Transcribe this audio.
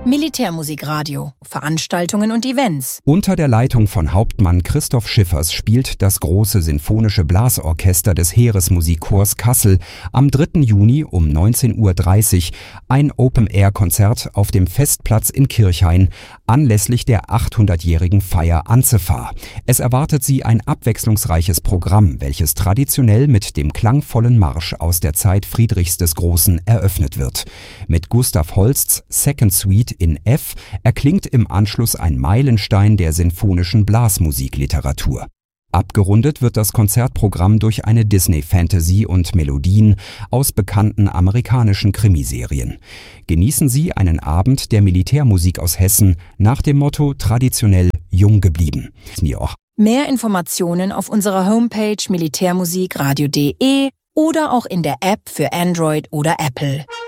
Militärmusikradio, Veranstaltungen und Events. Unter der Leitung von Hauptmann Christoph Schiffers spielt das große Sinfonische Blasorchester des Heeresmusikkorps Kassel am 3. Juni um 19:30 Uhr ein Open-Air-Konzert auf dem Festplatz in Kirchhain anlässlich der 800-jährigen Feier Anzefa. Es erwartet Sie ein abwechslungsreiches Programm, welches traditionell mit dem klangvollen Marsch aus der Zeit Friedrichs des Großen eröffnet wird. Mit Gustav Holsts Second Suite in F erklingt im Anschluss ein Meilenstein der sinfonischen Blasmusikliteratur. Abgerundet wird das Konzertprogramm durch eine Disney-Fantasy und Melodien aus bekannten amerikanischen Krimiserien. Genießen Sie einen Abend der Militärmusik aus Hessen nach dem Motto traditionell jung geblieben. Mehr Informationen auf unserer Homepage militärmusikradio.de oder auch in der App für Android oder Apple.